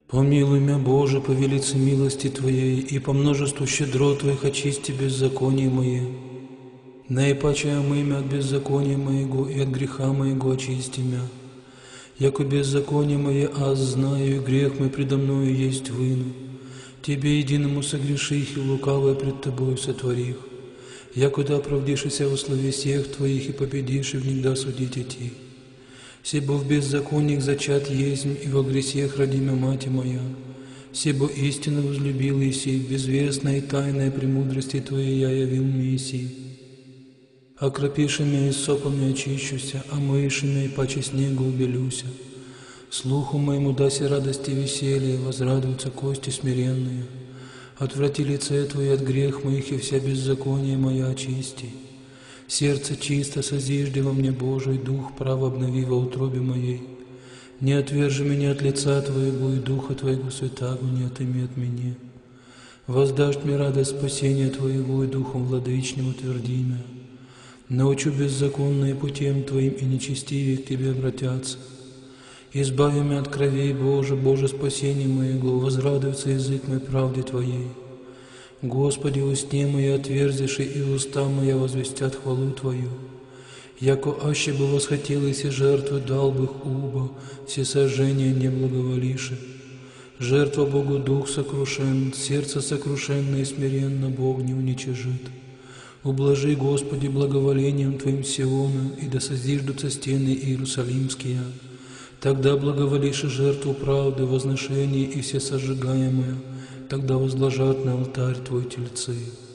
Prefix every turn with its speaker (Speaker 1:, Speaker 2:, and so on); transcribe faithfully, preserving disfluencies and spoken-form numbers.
Speaker 1: Помилуй меня, Боже, по велице милости Твоей, и по множеству щедрот Твоих очисти беззаконие мое. Наипаче омый мя от беззакония моего, и от греха моего очисти мя. Яко беззаконие мое, аз знаю, и грех мой предо мною есть выну. Тебе единому согреших, и лукавое пред Тобою сотворих. Якуда оправдишься во славе всех Твоих, и победишь, и внегда судить идти. Себо в беззакониях зачат есмь, и во гресех родимя мать моя. Себо истинно возлюбил Иси, безвестная и тайная премудрости Твоей я явил мне Иси. Окропиши меня и сопом очищуся, а мыиши меня и паче снегу убелюся. Слуху моему даси радости и веселье, возрадуются кости смиренные. Отврати лице Твое от грех моих, и вся беззаконие моя очисти. Сердце чисто созижди во мне, Божий, дух право обнови во утробе моей. Не отвержи меня от лица Твоего, и духа Твоего святаго не отыми от меня. Воздашь мне радость спасения Твоего, и духом владычним утверди меня. Научу беззаконные путем Твоим, и нечестивее к Тебе обратятся. Избави меня от кровей, Боже, Боже, спасение моего, возрадуется язык мой правде Твоей. Господи, устне мои отверзиши, и уста моя возвестят хвалу Твою. Яко аще бы восхотелось и жертву дал бы уба, все сожжения не благоволиши. Жертва Богу дух сокрушен, сердце сокрушенно и смиренно Бог не уничижит. Ублажи, Господи, благоволением Твоим Сиону, и да созиждутся стены Иерусалимские. Тогда благоволишь и жертву правды, возношение и все сожигаемое, тогда возложат на алтарь Твой тельцы.